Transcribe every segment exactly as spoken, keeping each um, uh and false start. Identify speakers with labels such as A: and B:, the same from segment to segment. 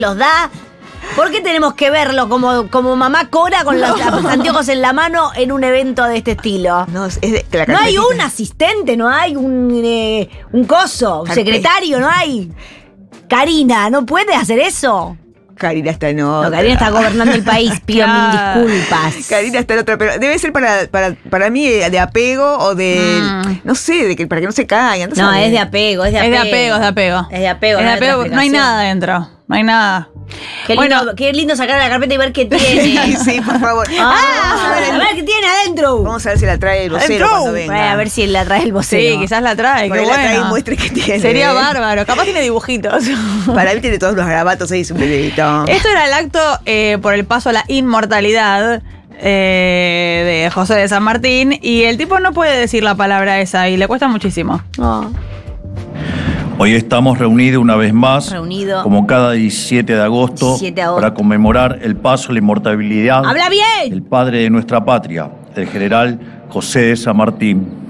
A: los da. ¿Por qué tenemos que verlo como, como mamá Cora con los, los anteojos en la mano en un evento de este estilo?
B: No, es de, la
A: no hay un asistente, no hay un, eh, un coso, un secretario, no hay. Karina, ¿no puede hacer eso?
B: Karina está en otra.
A: No, Karina está gobernando el país, pido
B: claro.
A: mil disculpas.
B: Karina está en otra, pero debe ser para, para, para mí de apego o de, mm. no sé, de que para que no se caigan.
A: No, sabes? es de apego, es de apego.
C: Es de apego, es de apego.
A: Es de apego,
C: es de apego, no hay nada adentro, no hay nada.
A: Qué lindo, bueno, qué lindo sacar la carpeta y ver qué tiene.
B: Sí, sí, por favor.
A: Ah, a, ver, a ver qué tiene adentro.
B: Vamos a ver si la trae el vocero cuando venga.
A: Bueno, a ver si la trae el vocero.
C: Sí, quizás la trae,
B: Porque
C: qué
B: la
C: bueno.
B: trae y muestre qué tiene.
C: Sería bárbaro. Capaz tiene dibujitos.
B: Para mí tiene todos los garabatos ahí, su bebito.
C: Esto era el acto eh, por el paso a la inmortalidad eh, de José de San Martín. Y el tipo no puede decir la palabra esa y le cuesta muchísimo.
A: Oh.
D: Hoy estamos reunidos una vez más,
A: Reunido.
D: como cada diecisiete de agosto,
A: diecisiete de agosto,
D: para conmemorar el paso a la inmortalidad
A: ¡habla bien!
D: del padre de nuestra patria, el general José de San Martín.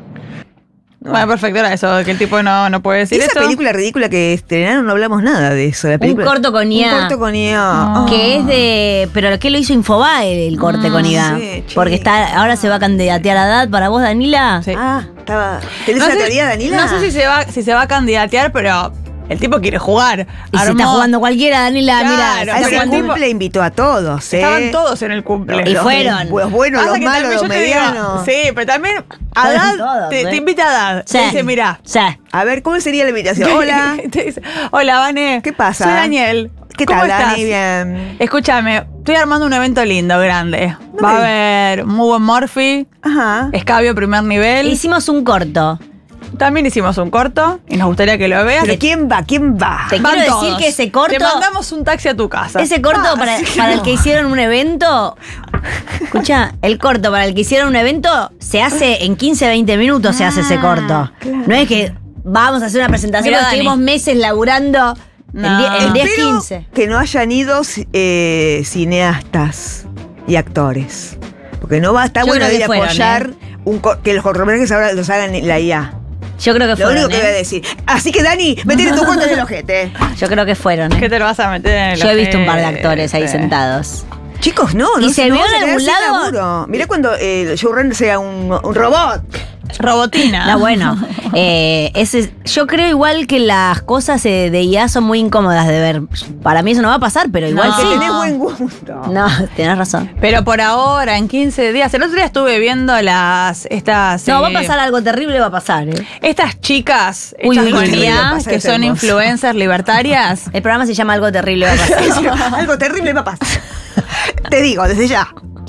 C: Bueno, perfecto, era eso, que el tipo no, no puede decir
B: Esa
C: eso.
B: Esa película ridícula que estrenaron, no hablamos nada de eso. La película,
A: un corto con I A.
B: Un corto con I A.
A: Oh. Que es de... Pero ¿qué lo hizo Infobae el corte mm, con I A? Sí, porque está, ahora se va a candidatear a Haddad para vos, Danila.
C: Sí.
B: Ah, estaba... ¿Tenés
C: no
B: esa
C: sé,
B: teoría, Danila?
C: No sé si se va, si se va a candidatear, pero... El tipo quiere jugar.
A: Y Armó. Se está jugando cualquiera, Danila,
B: claro,
A: mira.
B: A ese cumple invitó a todos, ¿eh?
C: Estaban todos en el cumple.
A: Y fueron.
B: Los buenos, los malos, los medianos.
C: Sí, pero también Haddad todos, te, ¿eh? te invita a Haddad.
A: Sí.
C: Te dice, mirá.
A: Sí.
B: A ver, ¿cómo sería la invitación? Hola.
C: Te dice, hola, Vane.
B: ¿Qué pasa?
C: Soy Daniel.
B: ¿Qué
C: ¿Cómo
B: tal,
C: estás?
B: Dani? Bien.
C: Escúchame, estoy armando un evento lindo, grande.
B: No
C: Va
B: me...
C: a haber muy buen Morphy.
B: Ajá.
C: Escabio primer nivel.
A: Hicimos un corto.
C: También hicimos un corto y nos gustaría que lo veas.
B: ¿Pero quién va? ¿Quién va?
A: Te
C: Van
A: quiero
C: todos.
A: decir que ese corto...
C: Te mandamos un taxi a tu casa.
A: Ese corto
B: ah,
A: para,
B: sí,
A: para
B: no.
A: el que hicieron un evento... Escucha, el corto para el que hicieron un evento se hace en quince, veinte minutos, ah, se hace ese corto.
B: Claro.
A: No es que vamos a hacer una presentación,
C: Mirá,
A: porque estuvimos meses laburando
C: no.
A: en diez, quince.
B: Que no hayan ido eh, cineastas y actores. Porque no va a estar bueno ir a apoyar
A: ¿eh?
B: un co- que los cortometrajes ahora los hagan la I A.
A: Yo creo que
B: Lo
A: fueron.
B: único que
A: ¿eh?
B: voy a decir. Así que, Dani, metete tu corto en el ojete.
A: Yo creo que fueron. ¿eh?
C: ¿Qué te lo vas a meter en el
A: Yo he visto un par de
C: ojete?
A: actores ahí sentados.
B: Chicos, no, no
A: ¿Y se
B: no
A: vio
B: vamos a
A: en
B: quedar
A: algún
B: sin
A: lado?
B: laburo. Mirá cuando eh, el showrunner sea un, un robot.
C: Robotina.
A: No, bueno. Eh, ese, yo creo igual que las cosas eh, de I A son muy incómodas de ver. Para mí eso no va a pasar, pero igual
C: No.
A: sí.
B: Que tenés buen gusto.
A: No, tenés razón.
C: Pero por ahora, en quince días. El otro día estuve viendo las. Estas.
A: No,
C: eh,
A: va a pasar algo terrible, va a pasar. ¿eh?
C: Estas chicas
A: Uy,
C: hechas
A: uy,
C: con
A: uy,
C: I A,
B: va a pasar,
C: que
B: es
C: son
B: hermoso.
C: influencers libertarias.
A: El programa se llama Algo terrible, va a pasar.
B: Algo terrible va a pasar. Te digo, desde ya.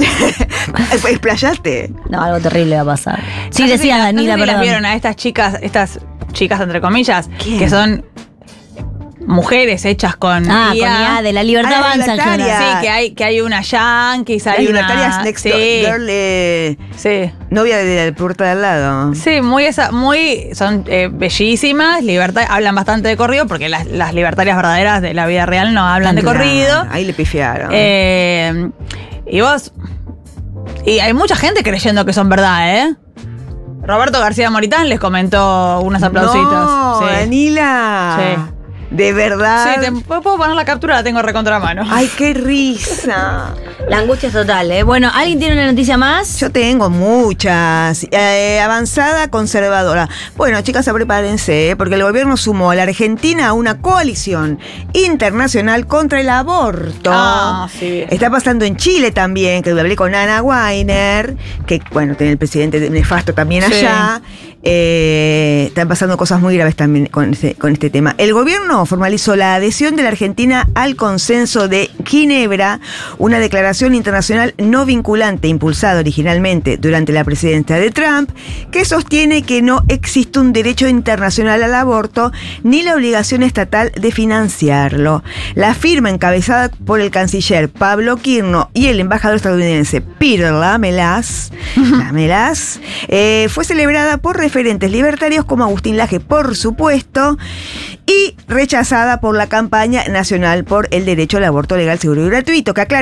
B: Explayaste.
A: No, algo terrible va a pasar. Sí,
C: No sé
A: decía
C: si-
A: Danila,
C: no sé si las
A: perdón.
C: vieron a estas chicas, estas chicas entre comillas,
B: ¿Quién?
C: que son mujeres hechas con
A: Ah,
C: I A.
A: con I A, de la libertad
B: Ah, la
A: avanza en
B: libertaria.
A: general.
C: Sí, que hay, que hay una yankees,
B: Las
C: hay una.
B: libertarias Next
C: sí,
B: Girl, eh,
C: sí.
B: novia de la puerta de al lado.
C: Sí, muy esa, muy, son eh, bellísimas, libertad, hablan bastante de corrido, porque las, las libertarias verdaderas de la vida real no hablan de
B: Claro,
C: corrido.
B: Ahí le pifiaron.
C: Eh, y vos, y hay mucha gente creyendo que son verdad, ¿eh? Roberto García Moritán les comentó unos aplausitos.
B: No,
C: sí.
B: Danila.
C: Sí.
B: De verdad.
C: Sí, te puedo poner la captura, la tengo recontra mano.
B: Ay, qué risa.
A: La angustia es total, ¿eh? Bueno, ¿alguien tiene una noticia más?
B: Yo tengo muchas. Eh, avanzada conservadora. Bueno, chicas, prepárense, ¿eh? Porque el gobierno sumó a la Argentina a una coalición internacional contra el aborto.
C: Ah, sí, bien.
B: Está pasando en Chile también, que hablé con Ana Weiner, que, bueno, tiene el presidente nefasto también
C: Sí.
B: allá. Eh, están pasando cosas muy graves también con este, con este tema. El gobierno formalizó la adhesión de la Argentina al Consenso de Ginebra, una declaración internacional no vinculante impulsada originalmente durante la presidencia de Trump, que sostiene que no existe un derecho internacional al aborto ni la obligación estatal de financiarlo. La firma, encabezada por el canciller Pablo Quirno y el embajador estadounidense Peter Lamelas, Lamelas eh, fue celebrada por referentes libertarios como Agustín Laje, por supuesto, y rechazada por la campaña nacional por el derecho al aborto legal, seguro y gratuito, que aclaró que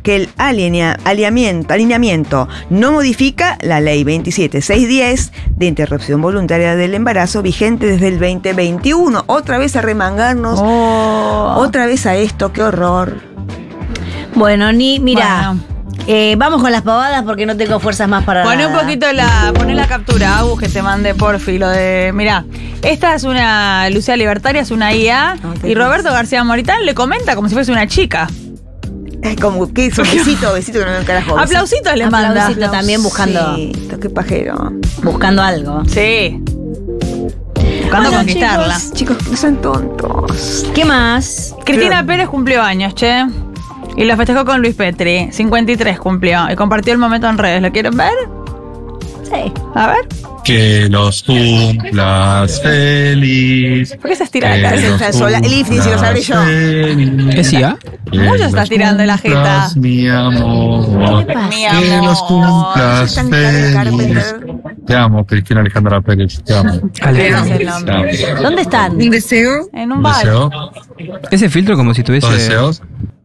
B: que el alinea, alineamiento, alineamiento no modifica la ley veintisiete mil seiscientos diez de interrupción voluntaria del embarazo vigente desde el veinte veintiuno. Otra vez a remangarnos,
C: Oh.
B: otra vez a esto, qué horror.
A: Bueno, ni, mira,
C: Bueno.
A: eh, vamos con las pavadas porque no tengo fuerzas más para
C: Poné un
A: nada.
C: poquito la, poné la captura, Agus, que te mandé porfi, lo de, mirá, esta es una Lucía Libertaria, es una I A,
B: No,
C: y Roberto García Moritán le comenta como si fuese una chica.
B: Es como que es un besito, besito que no me carajo.
C: Aplausitos le manda.
A: Aplausito también buscando,
B: Sí, qué pajero.
A: buscando algo.
C: Sí. Buscando
B: Bueno,
C: conquistarla.
B: Chicos, chicos, no sean tontos.
A: ¿Qué más?
C: Cristina
B: Pero-
C: Pérez cumplió años, che. Y lo festejó con Luis Petri. cincuenta y tres cumplió. Y compartió el momento en redes. ¿Lo quieren ver?
A: Sí.
C: A ver.
E: Que los cumplas feliz.
C: ¿Por qué se estira la
E: Que
C: cabeza?
B: está
E: los
B: sola. El I F I, si lo sabré yo.
E: cumplas feliz.
F: ¿Qué sí, ah?
E: Que
C: Mucho está
E: los
C: tirando la
E: cumplas,
C: jeta.
E: Mi amor.
A: ¿Qué pasa?
C: Mi
E: Que los
C: amor.
E: cumplas
B: Tan cara,
E: feliz.
B: Carpenter.
E: Te amo, Cristina Alejandra Pérez. Te amo.
F: Ale,
C: Ese es el
E: Te
C: nombre.
E: amo.
A: ¿Dónde están?
C: En un
E: ¿Un
C: bar.
E: deseo?
F: ese filtro como si tuviese...
E: ¿Dos deseos?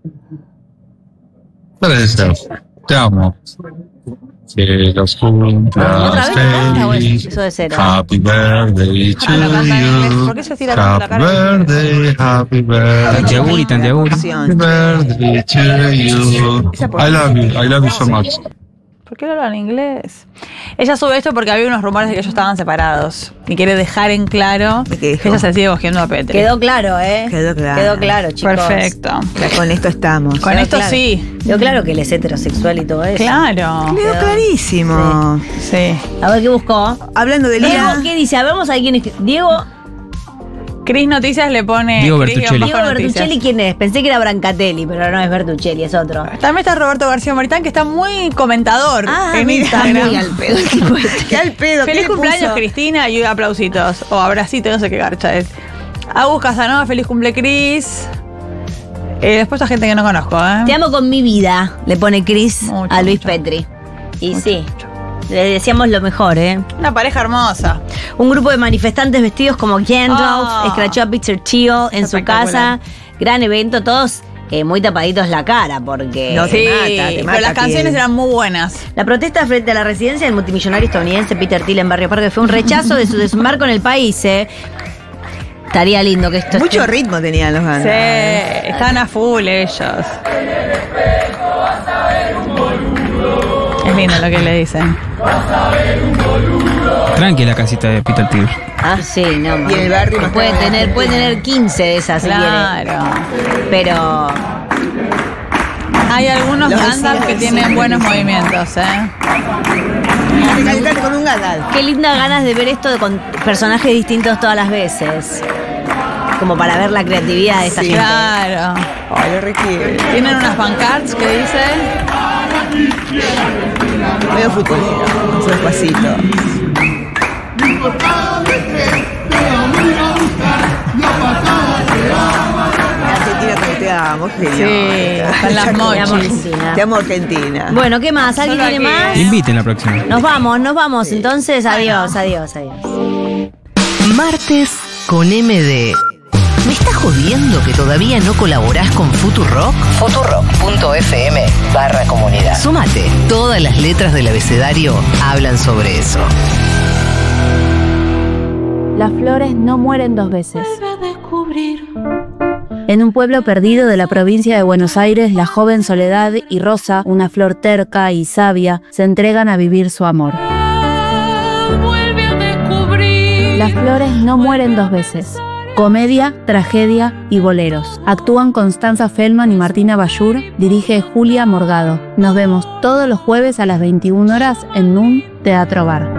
E: Tres deseos. Te amo. Que los
A: ¿Otra
E: cumplas
A: vez canta o es-
E: feliz.
A: eso de cero?
E: Happy birthday to
C: Ah, lo canta en inglés.
E: you.
C: ¿Por qué se tira tanto la
E: Happy
C: cara?
E: birthday, happy birthday.
F: Tantiaguri, Tantiaguri.
E: Happy birthday to you. I love you, I love you so much.
C: ¿Por qué no hablan inglés? Ella sube esto porque había unos rumores de que ellos estaban separados. Y quiere dejar en claro
B: ¿De qué
C: que
B: dijo?
C: ella se sigue cogiendo a Petri.
A: Quedó claro, ¿eh?
B: Quedó claro.
A: Quedó claro, chicos.
C: Perfecto.
B: Ya con esto estamos.
C: Con
A: Quedó
C: esto
A: claro.
C: sí.
A: Quedó claro que él es heterosexual y todo eso.
C: Claro.
B: Quedó clarísimo.
C: Sí.
A: A ver qué buscó.
B: Hablando de
A: Diego,
B: Lía.
A: ¿qué dice? A ver, vamos a ver quién es. Diego,
C: Cris Noticias le pone.
F: Diego
C: Cris
F: Bertuccelli.
C: guión
A: Diego
C: bajo noticias.
A: Bertuccelli, ¿quién es? Pensé que era Brancatelli, pero no es Bertuccelli, es otro.
C: También está Roberto García Moritán, que está muy comentador
A: Ah,
C: en
A: está
C: Instagram.
A: muy al pedo el tipo este.
B: ¿Qué al pedo? ¿Qué
C: Feliz
B: le
C: cumpleaños,
B: puso?
C: Cristina, y aplausitos. O abracito, no sé qué garcha es. Agus Casanova, feliz cumple, Cris. Eh, después hay gente que no conozco, ¿eh?
A: Te amo con mi vida, le pone Chris
C: Mucho,
A: a Luis
C: mucho.
A: Petri. Y
C: Mucho,
A: sí, le decíamos lo mejor, ¿eh?
C: Una pareja hermosa.
A: Un grupo de manifestantes vestidos como Gandalf
C: Ah.
A: escrachó a Peter Thiel en su
C: Espectacular.
A: casa. Gran evento, todos eh, muy tapaditos la cara, porque
B: No,
C: Sí,
B: te mata, te
C: pero
B: mata,
C: las canciones
B: Piel.
C: eran muy buenas.
A: la protesta frente a la residencia del multimillonario estadounidense Peter Thiel en Barrio Parque fue un rechazo de su desembarco en el país, ¿eh? Estaría lindo que esto
B: Mucho
A: esté-
B: ritmo tenían los
C: Sí,
B: bandas.
C: están a full ellos. Es lindo lo que le dicen.
F: Tranqui la casita de Peter Thiel.
A: Ah, sí, no, man.
B: Y el barrio más
A: puede
B: grande.
A: tener, puede tener quince de esas si
C: Claro.
A: quiere. Pero
C: Hay algunos
B: Los
C: Gandalf que
B: vecinos,
C: tienen
B: sí.
C: buenos movimientos, ¿eh?
B: Te calentaste con un Gandalf.
A: qué lindas ganas de ver esto de- con personajes distintos todas las veces. Como para ver la creatividad de esta
B: Sí.
A: gente.
C: Claro.
B: Ay, lo requiere.
C: Tienen unas pancarts que dicen.
B: Medio futbolero. Su despacito. Argentina, también te amo, genial.
C: Sí, con las
A: Te amo,
C: mochis.
A: Argentina.
B: Te amo, Argentina.
A: Bueno, ¿qué más? ¿Alguien
C: Solo
A: tiene
C: aquí.
A: más?
F: Inviten la próxima.
A: Nos vamos, nos vamos. Entonces, adiós, adiós, adiós.
G: Martes con M D. ¿Me estás jodiendo que todavía no colaborás con Futurock? Futurock.fm barra comunidad. Súmate. Todas las letras del abecedario hablan sobre eso.
H: Las flores no mueren dos veces. En un pueblo perdido de la provincia de Buenos Aires, la joven Soledad y Rosa, una flor terca y sabia, se entregan a vivir su amor. Las flores no mueren dos veces. Comedia, tragedia y boleros. Actúan Constanza Feldman y Martina Bayur. Dirige Julia Morgado. Nos vemos todos los jueves a las veintiuna horas en un Teatro Bar.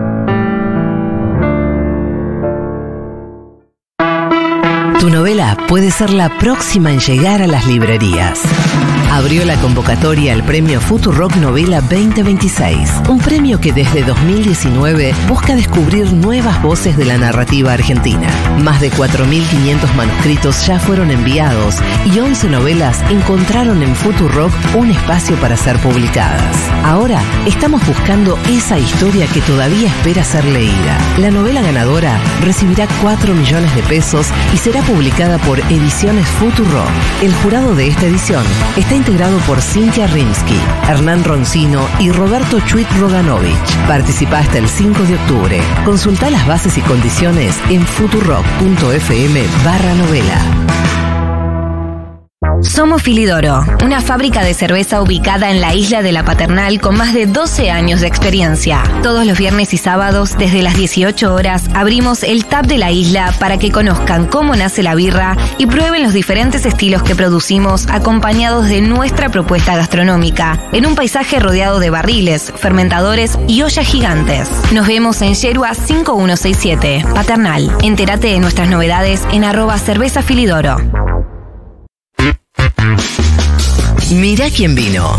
G: Tu novela puede ser la próxima en llegar a las librerías. Abrió la convocatoria al premio Futurock Novela veinte veintiséis, un premio que desde dos mil diecinueve busca descubrir nuevas voces de la narrativa argentina. Más de cuatro mil quinientos manuscritos ya fueron enviados y once novelas encontraron en Futurock un espacio para ser publicadas. Ahora estamos buscando esa historia que todavía espera ser leída. La novela ganadora recibirá cuatro millones de pesos y será publicada por Ediciones Futurock. El jurado de esta edición está integrado por Cintia Rimsky, Hernán Roncino y Roberto Chuit Roganovich. Participá hasta el cinco de octubre. Consultá las bases y condiciones en futurock.fm barra novela.
I: Somos Filidoro, una fábrica de cerveza ubicada en la isla de La Paternal con más de doce años de experiencia. Todos los viernes y sábados, desde las dieciocho horas, abrimos el tap de la isla para que conozcan cómo nace la birra y prueben los diferentes estilos que producimos acompañados de nuestra propuesta gastronómica, en un paisaje rodeado de barriles, fermentadores y ollas gigantes. Nos vemos en Yerua cinco uno seis siete, Paternal. Entérate de nuestras novedades en arroba cerveza Filidoro.
G: Mirá quién vino.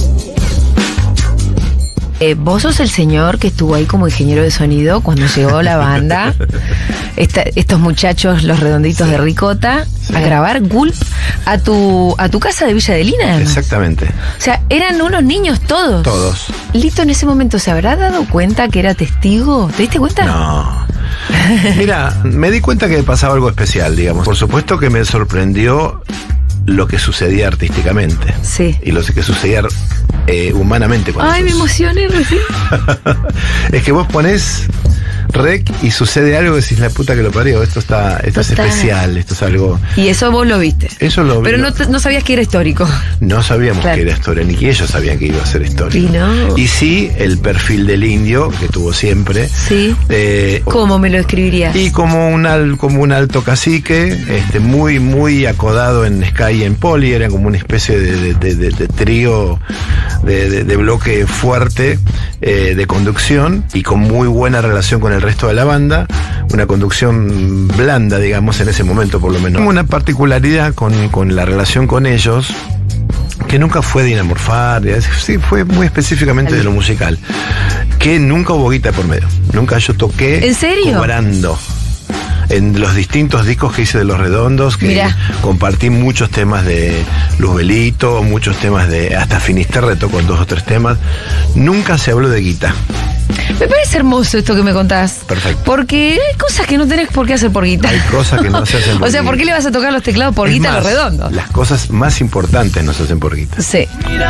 J: Eh, vos sos el señor que estuvo ahí como ingeniero de sonido cuando llegó la banda, Esta, estos muchachos, los redonditos sí. de Ricota, sí. a grabar Gulp a tu a tu casa de Villa Adelina.
K: Exactamente.
J: O sea, eran unos niños todos.
K: Todos.
J: Lito en ese momento se habrá dado cuenta que era testigo. ¿Te diste cuenta?
K: No. Mira, me di cuenta que pasaba algo especial, digamos. Por supuesto que me sorprendió lo que sucedía artísticamente.
J: Sí.
K: Y lo que sucedía eh, humanamente con
J: Ay,
K: esos.
J: me emocioné recién.
K: Es que vos ponés rec y sucede algo y decís, la puta que lo parió, esto está, esto es especial, esto es algo.
J: Y eso vos lo viste.
K: Eso lo vi.
J: Pero no, no sabías que era histórico.
K: No sabíamos claro. que era historia, ni que ellos sabían que iba a ser historia.
J: Y no.
K: Y sí, el perfil del indio que tuvo siempre.
J: Sí.
K: Eh,
J: ¿Cómo me lo describirías?
K: Y como un, al, como un alto cacique, este, muy, muy acodado en Sky y en Poli, era como una especie de, de, de, de, de trío, de, de, de bloque fuerte eh, de conducción y con muy buena relación con el resto de la banda, una conducción blanda, digamos, en ese momento por lo menos. Una particularidad con, con la relación con ellos, que nunca fue de inamorfar, sí, fue muy específicamente de lo musical, que nunca hubo guita por medio, nunca yo toqué
J: ¿En serio?
K: cobrando. En los distintos discos que hice de Los Redondos, que Mirá. compartí muchos temas de Luzbelito, muchos temas de hasta Finisterre tocó dos o tres temas, nunca se habló de guita.
J: Me parece hermoso esto que me contás.
K: Perfecto.
J: Porque hay cosas que no tenés por qué hacer por guita.
K: Hay cosas que no se hacen por
J: O sea, ¿por qué le vas a tocar los teclados por
K: es
J: guita
K: más,
J: a Los Redondos?
K: Las cosas más importantes no se hacen por guita.
J: Sí.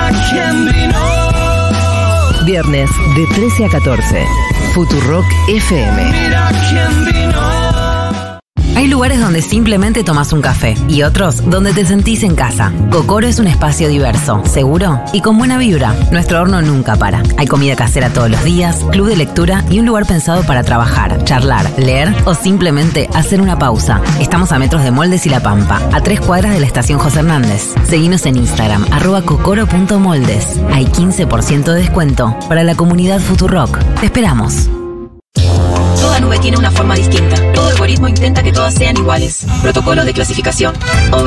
G: Viernes de trece a catorce. Futurock F M.
I: Hay lugares donde simplemente tomas un café y otros donde te sentís en casa. Cocoro es un espacio diverso, seguro y con buena vibra. Nuestro horno nunca para. Hay comida casera todos los días, club de lectura y un lugar pensado para trabajar, charlar, leer o simplemente hacer una pausa. Estamos a metros de Moldes y La Pampa, a tres cuadras de la estación José Hernández. Seguinos en Instagram, arroba cocoro punto moldes. Hay quince por ciento de descuento para la comunidad Futurock. Te esperamos.
L: Toda nube tiene una forma distinta. Todo algoritmo intenta que todas sean iguales. Protocolo de clasificación.